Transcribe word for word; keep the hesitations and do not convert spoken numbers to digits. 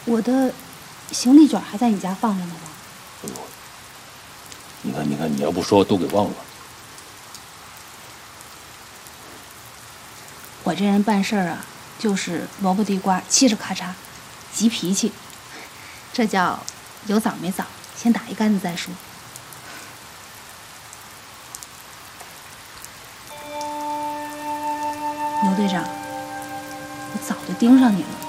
我的行李卷还在你家放着呢吧？ 哎呦，你看，你看，你要不说都给忘了。 我这人办事儿啊，就是萝卜地瓜嘁哧咔嚓，急脾气，这叫有枣没枣，先打一竿子再说。牛队长，我早就盯上你了。